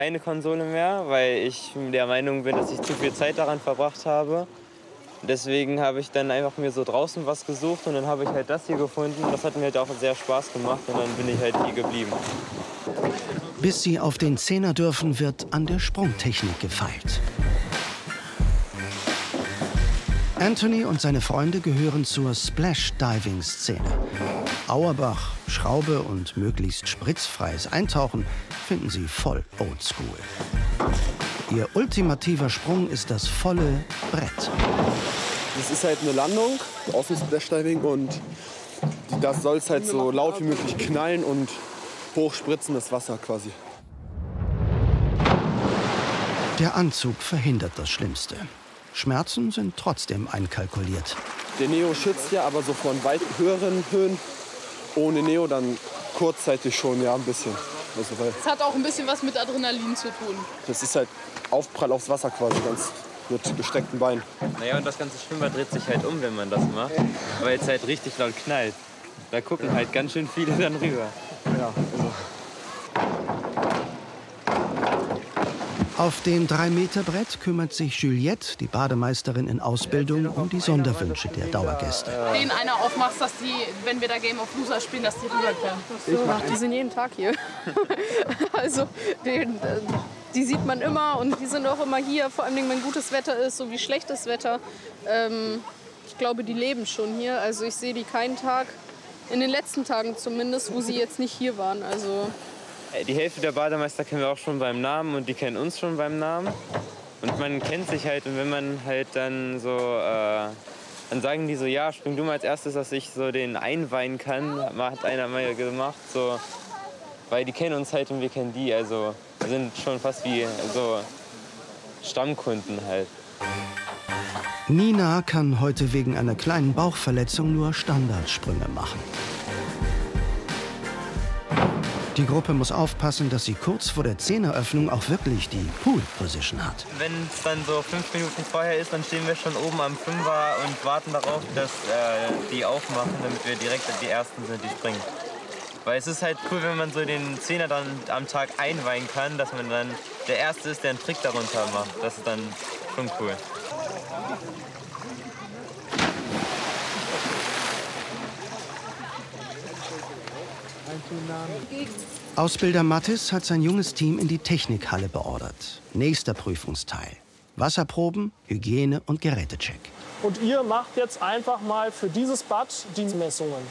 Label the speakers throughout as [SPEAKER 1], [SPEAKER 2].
[SPEAKER 1] Keine Konsole mehr, weil ich der Meinung bin, dass ich zu viel Zeit daran verbracht habe. Deswegen habe ich dann einfach mir so draußen was gesucht und dann habe ich halt das hier gefunden. Das hat mir halt auch sehr Spaß gemacht und dann bin ich halt hier geblieben.
[SPEAKER 2] Bis sie auf den Zehner dürfen, wird an der Sprungtechnik gefeilt. Anthony und seine Freunde gehören zur Splash-Diving-Szene. Auerbach, Schraube und möglichst spritzfreies Eintauchen finden sie voll oldschool. Ihr ultimativer Sprung ist das volle Brett.
[SPEAKER 3] Das ist halt eine Landung, auch für Splash-Diving, und das soll es halt so laut wie möglich knallen und hochspritzen, das Wasser quasi.
[SPEAKER 2] Der Anzug verhindert das Schlimmste. Schmerzen sind trotzdem einkalkuliert.
[SPEAKER 3] Der Neo schützt ja, aber so von weit höheren Höhen ohne Neo dann kurzzeitig schon, ja, ein bisschen. Also,
[SPEAKER 4] es hat auch ein bisschen was mit Adrenalin zu tun.
[SPEAKER 3] Das ist halt Aufprall aufs Wasser quasi, ganz mit gestreckten Beinen.
[SPEAKER 1] Naja, und das ganze Schwimmbad dreht sich halt um, wenn man das macht, weil es halt richtig laut knallt. Da gucken halt ganz schön viele dann rüber.
[SPEAKER 3] Ja, also.
[SPEAKER 2] Auf dem 3-Meter-Brett kümmert sich Juliette, die Bademeisterin in Ausbildung, um die Sonderwünsche der Dauergäste.
[SPEAKER 4] Den einer aufmachst, dass die, wenn wir da Game of Loser spielen, dass die rüberkommen. So, die sind jeden Tag hier. Also, die sieht man immer und die sind auch immer hier, vor allem wenn gutes Wetter ist, so wie schlechtes Wetter. Ich glaube, die leben schon hier. Also ich sehe die keinen Tag, in den letzten Tagen zumindest, wo sie jetzt nicht hier waren. Also
[SPEAKER 1] die Hälfte der Bademeister kennen wir auch schon beim Namen und die kennen uns schon beim Namen. Und man kennt sich halt und wenn man halt dann so, dann sagen die so, ja, spring du mal als erstes, dass ich so den einweihen kann, hat einer mal gemacht, so, weil die kennen uns halt und wir kennen die, also wir sind schon fast wie so Stammkunden halt.
[SPEAKER 2] Nina kann heute wegen einer kleinen Bauchverletzung nur Standardsprünge machen. Die Gruppe muss aufpassen, dass sie kurz vor der Zehneröffnung auch wirklich die Pool-Position hat.
[SPEAKER 1] Wenn es dann so 5 Minuten vorher ist, dann stehen wir schon oben am Fünfer und warten darauf, dass die aufmachen, damit wir direkt die Ersten sind, die springen. Weil es ist halt cool, wenn man so den Zehner dann am Tag einweihen kann, dass man dann der Erste ist, der einen Trick darunter macht. Das ist dann schon cool.
[SPEAKER 2] Ausbilder Mattis hat sein junges Team in die Technikhalle beordert. Nächster Prüfungsteil: Wasserproben, Hygiene und Gerätecheck.
[SPEAKER 5] Und ihr macht jetzt einfach mal für dieses Bad die Messungen.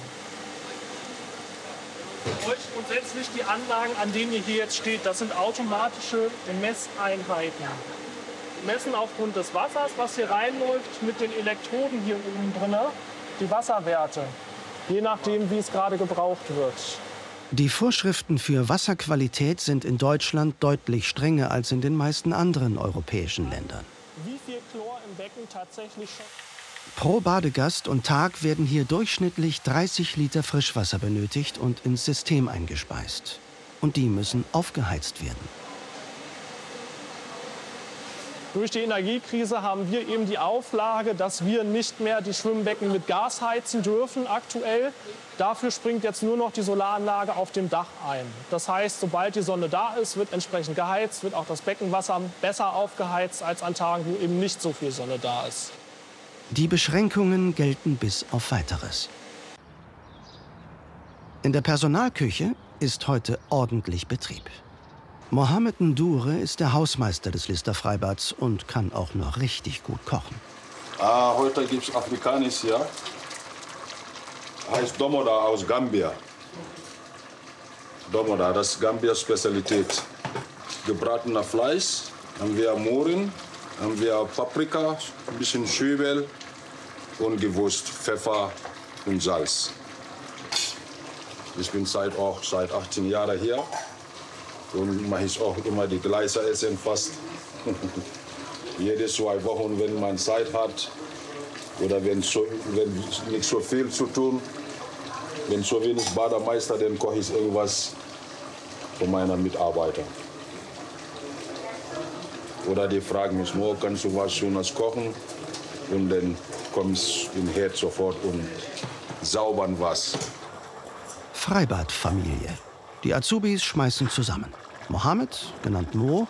[SPEAKER 5] Euch grundsätzlich die Anlagen, an denen ihr hier jetzt steht, das sind automatische Messeinheiten. Wir messen aufgrund des Wassers, was hier reinläuft, mit den Elektroden hier oben drin, die Wasserwerte, je nachdem, wie es gerade gebraucht wird.
[SPEAKER 2] Die Vorschriften für Wasserqualität sind in Deutschland deutlich strenger als in den meisten anderen europäischen Ländern.
[SPEAKER 5] Wie viel Chlor im Becken tatsächlich schon?
[SPEAKER 2] Pro Badegast und Tag werden hier durchschnittlich 30 Liter Frischwasser benötigt und ins System eingespeist. Und die müssen aufgeheizt werden.
[SPEAKER 5] Durch die Energiekrise haben wir eben die Auflage, dass wir nicht mehr die Schwimmbecken mit Gas heizen dürfen aktuell. Dafür springt jetzt nur noch die Solaranlage auf dem Dach ein. Das heißt, sobald die Sonne da ist, wird entsprechend geheizt, wird auch das Beckenwasser besser aufgeheizt als an Tagen, wo eben nicht so viel Sonne da ist.
[SPEAKER 2] Die Beschränkungen gelten bis auf Weiteres. In der Personalküche ist heute ordentlich Betrieb. Mohammed Ndoure ist der Hausmeister des Lister Freibads und kann auch noch richtig gut kochen.
[SPEAKER 6] Heute gibt es afrikanisch, ja. Heißt Domoda aus Gambia. Domoda, das ist Gambias Spezialität. Gebratener Fleisch, haben wir Mohren, haben wir Paprika, ein bisschen Zwiebel und Gewürz, Pfeffer und Salz. Ich bin seit 18 Jahren hier. Und mache ich auch immer die gleiche Essen fast. Jede 2 Wochen, wenn man Zeit hat oder wenn nicht so viel zu tun, wenn so wenig Bademeister, dann koche ich irgendwas von meinen Mitarbeitern. Oder die fragen mich, kannst du was Schönes kochen? Und dann komme ich in den Herd sofort und saubern was.
[SPEAKER 2] Freibadfamilie. Die Azubis schmeißen zusammen. Mohammed, genannt Mo,